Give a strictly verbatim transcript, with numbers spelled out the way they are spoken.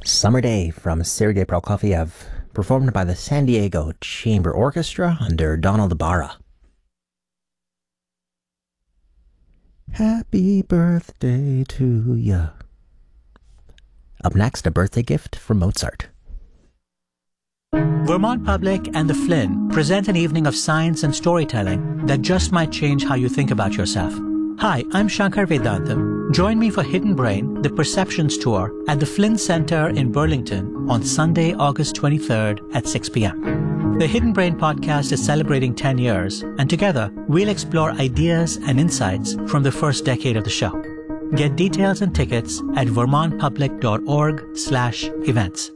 Summer Day from Sergei Prokofiev, performed by the San Diego Chamber Orchestra under Donald Barra. Happy birthday to ya. Up next, a birthday gift from Mozart. Vermont Public and the Flynn present an evening of science and storytelling that just might change how you think about yourself. Hi, I'm Shankar Vedantam. Join me for Hidden Brain, the Perceptions Tour at the Flynn Center in Burlington on Sunday, August twenty-third at six p.m. The Hidden Brain podcast is celebrating ten years, and together we'll explore ideas and insights from the first decade of the show. Get details and tickets at vermont public dot org slash events.